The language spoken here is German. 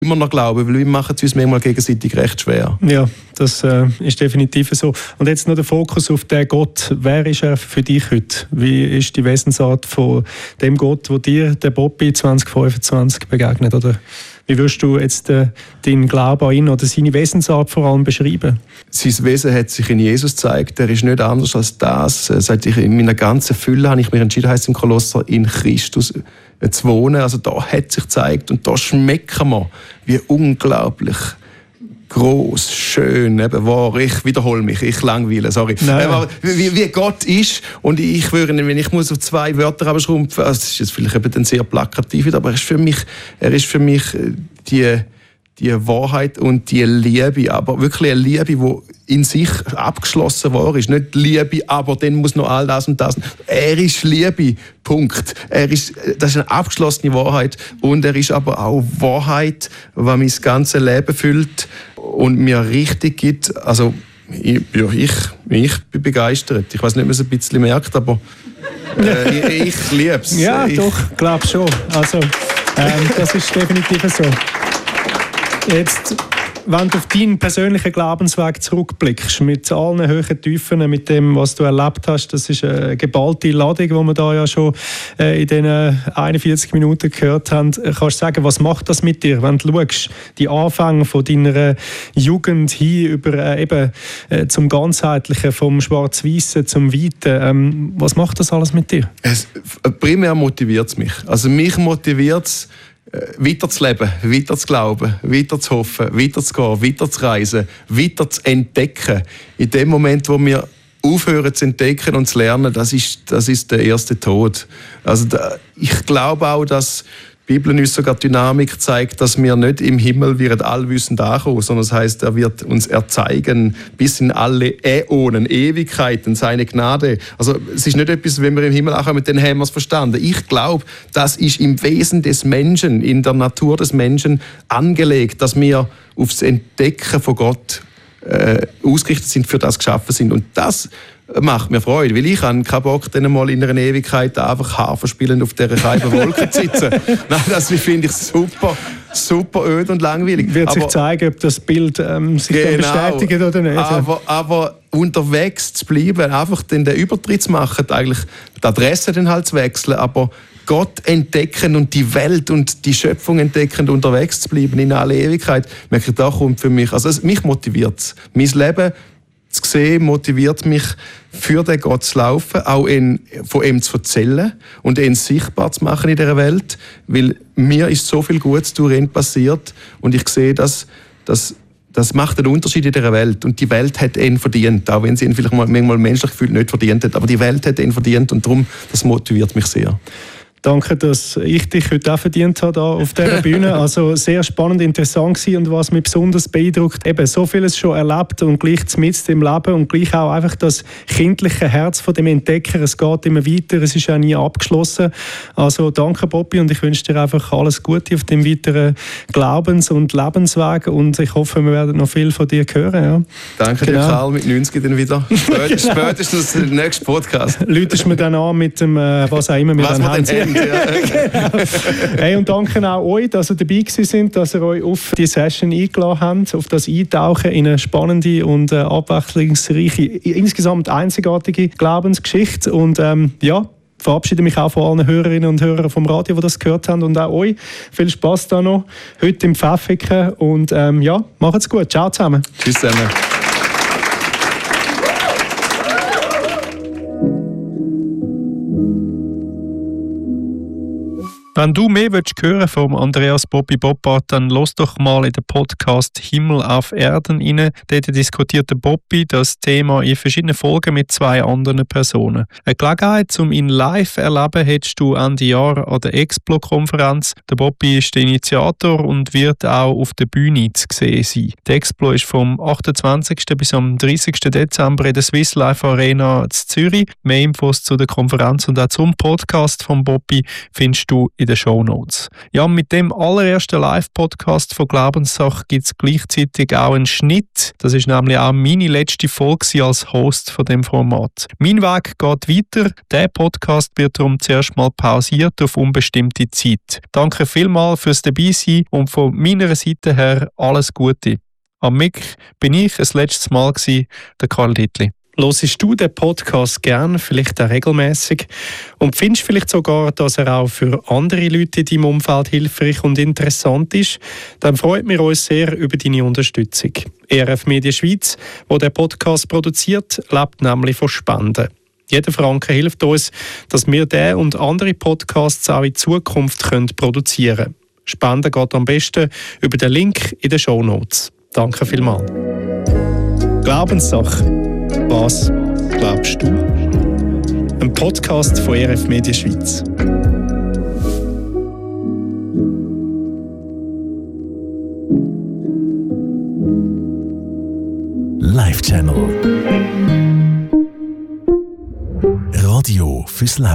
immer noch glauben, weil wir machen es uns manchmal gegenseitig recht schwer. Ja, das ist definitiv so. Und jetzt noch der Fokus auf den Gott. Wer ist er für dich heute? Wie ist die Wesensart von dem Gott, wo dir der Bobby 2025 begegnet? Oder wie würdest du jetzt deinen Glauben an ihn oder seine Wesensart vor allem beschreiben? Sein Wesen hat sich in Jesus gezeigt. Er ist nicht anders als das. Seit ich in meiner ganzen Fülle habe ich mich entschieden, heisst im Kolosser, in Christus zu wohnen. Also da hat sich gezeigt und da schmecken wir, wie unglaublich groß, schön, eben wahr. Ich wiederhole mich, ich langweile, sorry. Wie Gott ist, und ich würde, wenn ich muss auf 2 Wörter abschrumpfen, also das ist jetzt vielleicht eben sehr plakativ, aber er ist für mich die Wahrheit und die Liebe, aber wirklich eine Liebe, die in sich abgeschlossen war, ist nicht Liebe, aber dann muss noch all das und das. Er ist Liebe, Punkt. Das ist eine abgeschlossene Wahrheit und er ist aber auch Wahrheit, die mein ganzes Leben füllt und mir richtig gibt. Also ich bin begeistert. Ich weiß nicht, ob man es ein bisschen merkt, aber ich liebe es. Ja, doch, glaube schon. Also das ist definitiv so. Jetzt, wenn du auf deinen persönlichen Glaubensweg zurückblickst, mit allen Höhen, Tiefen, mit dem, was du erlebt hast, das ist eine geballte Ladung, die wir da ja schon in den 41 Minuten gehört haben. Kannst du sagen, was macht das mit dir, wenn du schaust, die Anfänge von deiner Jugend hin über zum Ganzheitlichen, vom Schwarz-Weißen zum Weiten, was macht das alles mit dir? Primär motiviert es mich. Also mich motiviert es, weiter zu leben, weiter zu glauben, weiter zu hoffen, weiter zu gehen, weiter zu reisen, weiter zu entdecken. In dem Moment, wo wir aufhören zu entdecken und zu lernen, das ist der erste Tod. Also ich glaube auch, dass die Bibel uns sogar Dynamik zeigt, dass wir nicht im Himmel allwissend ankommen, sondern das heisst, er wird uns erzeigen bis in alle Äonen, Ewigkeiten, seine Gnade. Also es ist nicht etwas, wenn wir im Himmel ankommen, dann haben wir es verstanden. Ich glaube, das ist im Wesen des Menschen, in der Natur des Menschen angelegt, dass wir aufs Entdecken von Gott ausgerichtet sind, für das geschaffen sind. Und das macht mir Freude, weil ich habe keinen Bock, dann mal in einer Ewigkeit einfach Harfe spielend auf dieser kalten Wolke zu sitzen. Nein, das finde ich super öd und langweilig. Wird sich zeigen, ob das Bild sich bestätigt oder nicht. Aber unterwegs zu bleiben, einfach den Übertritt zu machen, eigentlich die Adresse dann halt zu wechseln, aber Gott entdecken und die Welt und die Schöpfung entdecken, unterwegs zu bleiben in alle Ewigkeit, merke ich, da kommt für mich, also mich motiviert es. Mein Leben zu sehen, motiviert mich, für den Gott zu laufen, auch von ihm zu erzählen und ihn sichtbar zu machen in dieser Welt, weil mir ist so viel Gutes durch ihn passiert und ich sehe, dass das macht einen Unterschied in dieser Welt und die Welt hat ihn verdient, auch wenn sie ihn vielleicht manchmal menschlich gefühlt nicht verdient hat, aber die Welt hat ihn verdient und darum, das motiviert mich sehr. Danke, dass ich dich heute auch verdient habe, hier auf dieser Bühne. Also sehr spannend, interessant gewesen und was mich besonders beeindruckt, eben so vieles schon erlebt und gleich mitten im Leben und gleich auch einfach das kindliche Herz von dem Entdecker. Es geht immer weiter, es ist auch nie abgeschlossen. Also danke, Bobby, und ich wünsche dir einfach alles Gute auf dem weiteren Glaubens- und Lebensweg und ich hoffe, wir werden noch viel von dir hören. Ja. Danke dir, Karl, mit 90 dann wieder. Spätestens der nächste Podcast. Läutest mir dann an mit dem, was auch immer wir dann haben. Genau. Hey, und danke auch euch, dass ihr dabei gewesen sind, dass ihr euch auf die Session eingeladen habt, auf das Eintauchen in eine spannende und abwechslungsreiche, insgesamt einzigartige Glaubensgeschichte. Und verabschiede mich auch von allen Hörerinnen und Hörern vom Radio, die das gehört haben, und auch euch. Viel Spass da noch heute im Pfäffiken und macht's gut. Ciao zusammen. Tschüss zusammen. Wenn du mehr hören vom Andreas Bobby Boppard, dann lass doch mal in den Podcast Himmel auf Erden rein. Dort diskutiert der Bobby das Thema in verschiedenen Folgen mit 2 anderen Personen. Eine Gelegenheit, um ihn live zu erleben, hättest du Ende Jahr an der Explo-Konferenz. Der Bobby ist der Initiator und wird auch auf der Bühne zu sehen sein. Die Explo ist vom 28. bis am 30. Dezember in der Swiss Life Arena in Zürich. Mehr Infos zu der Konferenz und auch zum Podcast von Bobby findest du in den Shownotes. Ja, mit dem allerersten Live-Podcast von Glaubenssache gibt es gleichzeitig auch einen Schnitt. Das ist nämlich auch meine letzte Folge als Host von dem Format. Mein Weg geht weiter. Der Podcast wird darum zuerst mal pausiert auf unbestimmte Zeit. Danke vielmals fürs Dabeisein und von meiner Seite her alles Gute. Am Mic bin ich das letzte Mal der Karl Dittli. Hörst du den Podcast gern, vielleicht auch regelmäßig, und findest vielleicht sogar, dass er auch für andere Leute in deinem Umfeld hilfreich und interessant ist, dann freut wir uns sehr über deine Unterstützung. ERF Media Schweiz, wo der Podcast produziert, lebt nämlich von Spenden. Jeder Franken hilft uns, dass wir diesen und andere Podcasts auch in Zukunft produzieren können. Spenden geht am besten über den Link in den Shownotes. Danke vielmals. Glaubenssache. Was glaubst du? Ein Podcast von ERF Media Schweiz. Live Channel. Radio fürs Leben.